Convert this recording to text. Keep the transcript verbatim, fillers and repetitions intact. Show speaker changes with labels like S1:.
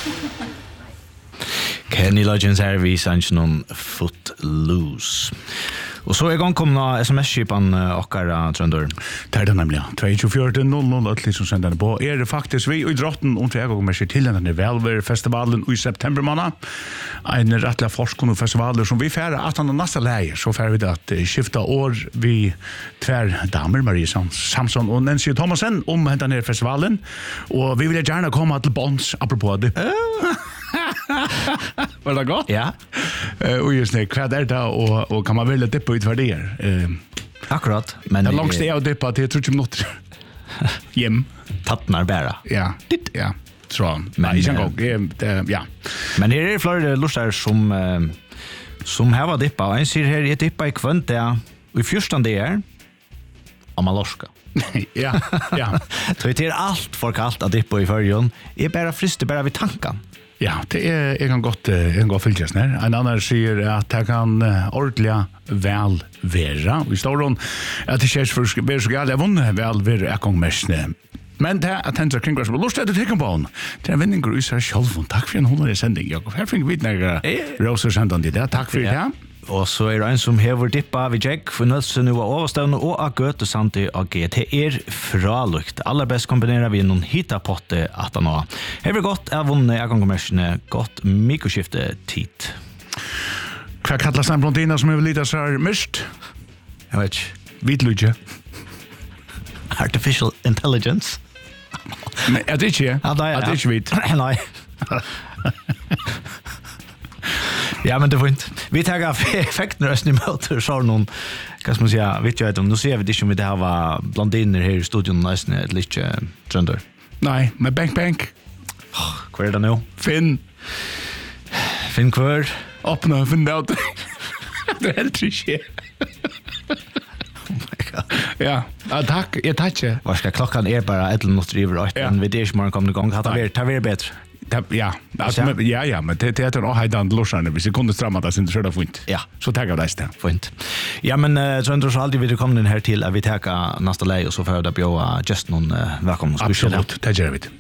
S1: Kenny Loggins här vi sanns någon Footloose. Och så är gång komna sms-skipan okkara trønder.
S2: Det er det nemlig. två fyra noll noll ötlig som sender på. Er det faktisk vi i drotten om til jeg kommer til denne Velver-festivalen i september måned. En rettelig forskning festivaler som vi færer at han er neste leie. Så færer vi det at skifta år vi tver damer, Marie Samson og Nancy Thomasen om denne festivalen. Og vi vil gjerne komme til Bonds, apropos det. Var det godt?
S1: Ja.
S2: Uh, og just det, hva er det og, og kan man velge dippa ut verdier? Uh,
S1: Akkurat. Men
S2: det er langst det å dippa til tror ikke minutter. Hjem.
S1: Tattnar bæra.
S2: Ja, ja. Tror jeg.
S1: Men,
S2: ikke en gang. Det, ja.
S1: Men her er det flere lustar som, uh, som har dippa. Og en sier her, jeg dippa i kvönt, ja. Og i fyrstand det er Amalorska.
S2: ja, ja.
S1: Så det er alt for kallt at dippa i fyrjon. Jeg bare frister bare vid tanken.
S2: Ja, det er, jeg kan godt, jeg kan godt fylkes nær. En annen sier at jeg kan ordentlig vel være. Vi står om at det kjæres for å være så galt. Jeg vunner vel være jeg kan mest. Men det er at hender kring hva som er lust etter tikkene på henne. Det er vinninger i seg selv. Takk for en hundre sending, Jakob. Her finner vi når Roser sendte det. Takk for det.
S1: Og så er det en som hever dippa vid Jack for nødse nu av overstående og av gøte samt av G. Det er fralukt. Aller best kombinerer vi noen hitapotte at han har. Hever godt er vunnet jeg kan kommersene godt mikroskifte tid.
S2: Hva kallas den blondina som er litt så mist?
S1: Jeg vet ikke.
S2: Hvitludje.
S1: Artificial intelligence.
S2: Men er det ikke?
S1: Ja, det er
S2: det ikke hvit.
S1: Nei. Ja, men det var inte. Vi tar av effekten rösten i möter så någon vad ska man säga, vet jag inte om nu ser vi det som vi det här var blondiner här i studion nästan ett lite trender.
S2: Nej, med bank bank.
S1: Oh, kvar är det nu?
S2: Finn.
S1: Finn kvar.
S2: Öppna finn det out. Det är helt trist.
S1: Oh my god.
S2: Ja, ja tack. Jag tackar.
S1: Vad ska klockan är bara ett minuter över åt men vi det är ju morgon kommer igång. Hade vi tar vi bättre.
S2: Ja, alltså, men, ja, ja, men det det är nog hejdan lossarna. Vi ska kunna stramma det sin så där fint.
S1: Ja,
S2: så tackar jag dig.
S1: Fint. Ja, men uh, så ändå så alltid vill du komma in här till att vi tar nästa läge och så för att bjuda just någon uh, välkommen.
S2: Absolut, det gör vi.